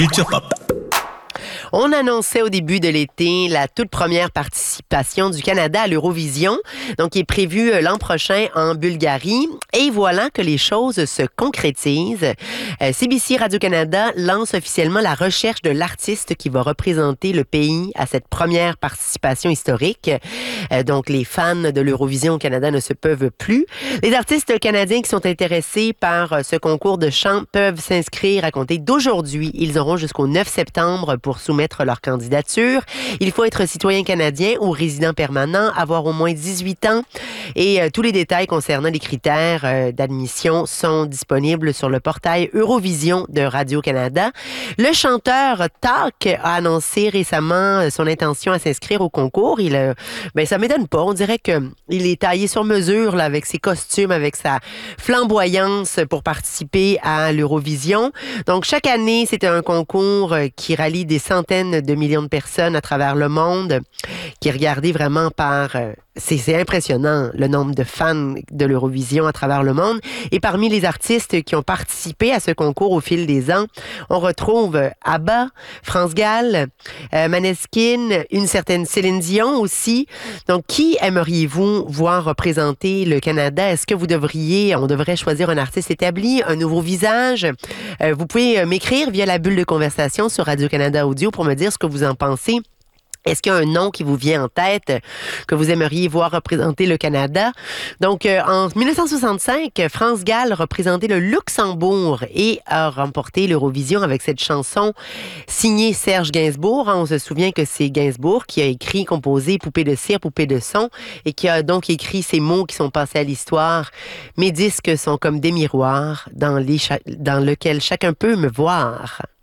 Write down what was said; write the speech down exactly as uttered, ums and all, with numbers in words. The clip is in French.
Culture Pop. On annonçait au début de l'été la toute première participation du Canada à l'Eurovision, donc qui est prévue l'an prochain en Bulgarie. Et voilà que les choses se concrétisent. Euh, C B C Radio-Canada lance officiellement la recherche de l'artiste qui va représenter le pays à cette première participation historique. Euh, donc, les fans de l'Eurovision au Canada ne se peuvent plus. Les artistes canadiens qui sont intéressés par ce concours de chant peuvent s'inscrire à compter d'aujourd'hui. Ils auront jusqu'au neuf septembre pour soumettre leur candidature. Il faut être citoyen canadien ou résident permanent, avoir au moins dix-huit ans et euh, tous les détails concernant les critères euh, d'admission sont disponibles sur le portail Eurovision de Radio-Canada. Le chanteur Tak a annoncé récemment son intention à s'inscrire au concours. Il, euh, ben, ça m'étonne pas. On dirait que il est taillé sur mesure là, avec ses costumes, avec sa flamboyance pour participer à l'Eurovision. Donc, chaque année, c'est un concours qui rallie des centaines de millions de personnes à travers le monde, qui est regardé vraiment par... Euh, c'est, c'est impressionnant, le nombre de fans de l'Eurovision à travers le monde. Et parmi les artistes qui ont participé à ce concours au fil des ans, on retrouve ABBA, France Gall, euh, Maneskin, une certaine Céline Dion aussi. Donc, qui aimeriez-vous voir représenter le Canada? Est-ce que vous devriez, on devrait choisir un artiste établi, un nouveau visage? Euh, vous pouvez m'écrire via la bulle de conversation sur Radio-Canada Audio pour me dire ce que vous en pensez. Est-ce qu'il y a un nom qui vous vient en tête que vous aimeriez voir représenter le Canada? Donc, euh, en dix-neuf cent soixante-cinq, France Gall représentait le Luxembourg et a remporté l'Eurovision avec cette chanson signée Serge Gainsbourg. On se souvient que c'est Gainsbourg qui a écrit, composé Poupée de cire, poupée de son et qui a donc écrit ces mots qui sont passés à l'histoire. Mes disques sont comme des miroirs dans, les cha- dans lesquels chacun peut me voir.